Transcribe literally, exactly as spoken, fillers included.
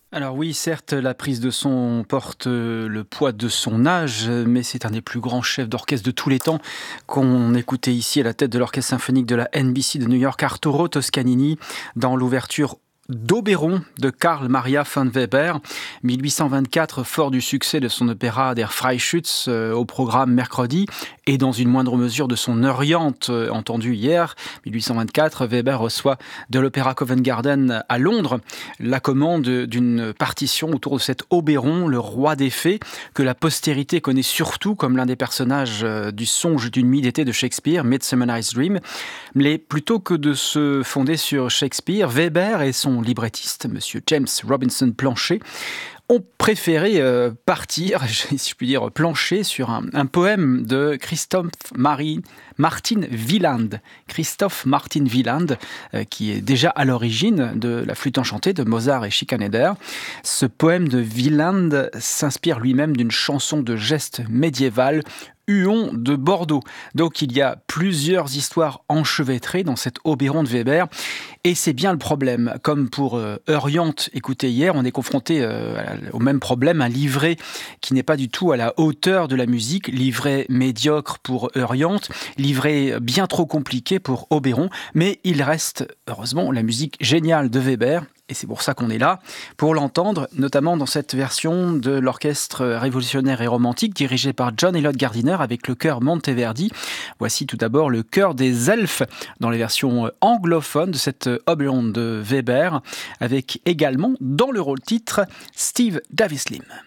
Alors oui, certes, la prise de son porte euh, le poids de son âge, mais c'est un des plus grands chefs d'orchestre de tous les temps qu'on écoutait ici à la tête de l'Orchestre symphonique de la N B C de New York, Arturo Toscanini, dans l'ouverture d'Oberon de Karl Maria von Weber. mille huit cent vingt-quatre, fort du succès de son opéra Der Freischütz euh, au programme mercredi, et dans une moindre mesure de son Orient euh, entendu hier, mille huit cent vingt-quatre, Weber reçoit de l'Opéra Covent Garden à Londres la commande d'une partition autour de cet Oberon, le roi des fées, que la postérité connaît surtout comme l'un des personnages euh, du songe d'une nuit d'été de Shakespeare, Midsummer Night's Dream. Mais plutôt que de se fonder sur Shakespeare, Weber et son librettiste, monsieur James Robinson Plancher, ont préféré euh, partir, si je puis dire, plancher sur un, un poème de Christoph Marie, Martin Wieland. Christoph Martin Wieland, euh, qui est déjà à l'origine de la flûte enchantée de Mozart et Schikaneder. Ce poème de Wieland s'inspire lui-même d'une chanson de geste médiévale, Huon de Bordeaux. Donc il y a plusieurs histoires enchevêtrées dans cet Oberon de Weber, et c'est bien le problème. Comme pour euh, Orient, écoutez hier, on est confronté euh, au même problème, un livret qui n'est pas du tout à la hauteur de la musique, livret médiocre pour Orient, livret bien trop compliqué pour Oberon, mais il reste, heureusement, la musique géniale de Weber. Et c'est pour ça qu'on est là, pour l'entendre, notamment dans cette version de l'orchestre révolutionnaire et romantique dirigé par John Eliot Gardiner avec le chœur Monteverdi. Voici tout d'abord le chœur des elfes dans les versions anglophones de cette Oberon de Weber, avec également dans le rôle titre Steve Davis Lim.